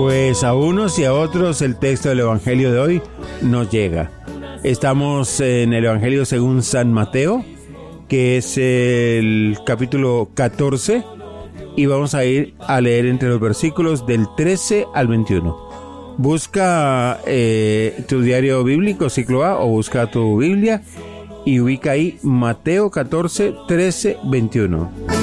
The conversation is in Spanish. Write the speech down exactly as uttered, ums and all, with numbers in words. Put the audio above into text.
Pues a unos y a otros el texto del Evangelio de hoy nos llega. Estamos en el Evangelio según San Mateo, que es el capítulo catorce, y vamos a ir a leer entre los versículos del trece al veintiuno. Busca eh, tu diario bíblico, ciclo A, o busca tu Biblia y ubica ahí Mateo catorce, trece, veintiuno.